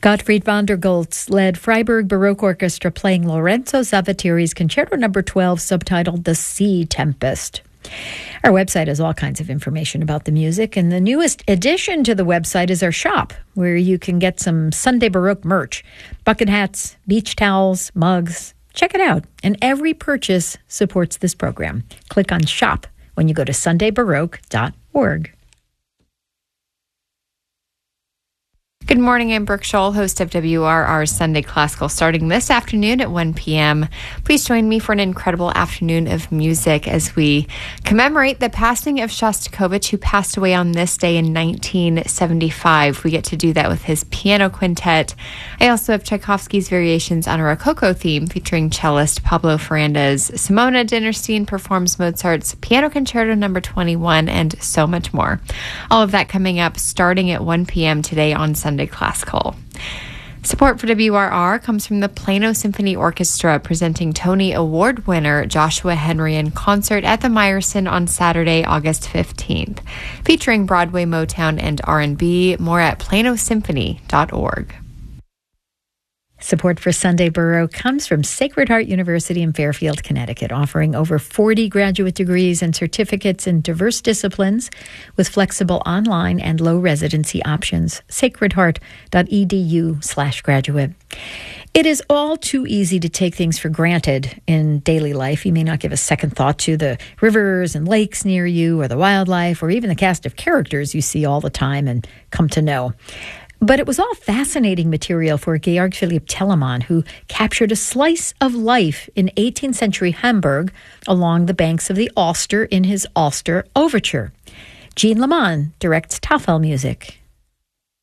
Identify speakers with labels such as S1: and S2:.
S1: Gottfried van der Goltz led Freiburg Baroque Orchestra playing Lorenzo Zavattieri's Concerto No. 12, subtitled The Sea Tempest. Our website has all kinds of information about the music, and the newest addition to the website is our shop, where you can get some Sunday Baroque merch, bucket hats, beach towels, mugs. Check it out, and every purchase supports this program. Click on Shop when you go to sundaybaroque.org.
S2: Good morning, I'm Brooke Scholl, host of WRR's Sunday Classical, starting this afternoon at 1 p.m. Please join me for an incredible afternoon of music as we commemorate the passing of Shostakovich, who passed away on this day in 1975. We get to do that with his piano quintet. I also have Tchaikovsky's Variations on a Rococo theme featuring cellist Pablo Ferrandez. Simona Dinnerstein performs Mozart's Piano Concerto No. 21, and so much more. All of that coming up starting at 1 p.m. today on Sunday Classical. Support for WRR comes from the Plano Symphony Orchestra, presenting Tony Award winner Joshua Henry in concert at the Meyerson on Saturday, August 15th, featuring Broadway, Motown, and R&B. More at planosymphony.org.
S1: Support for Sunday Baroque comes from Sacred Heart University in Fairfield, Connecticut, offering over 40 graduate degrees and certificates in diverse disciplines with flexible online and low residency options. sacredheart.edu/graduate. It is all too easy to take things for granted in daily life. You may not give a second thought to the rivers and lakes near you, or the wildlife, or even the cast of characters you see all the time and come to know. But it was all fascinating material for Georg Philipp Telemann, who captured a slice of life in 18th century Hamburg along the banks of the Alster in his Alster Overture. Jean Leman directs Taufel music.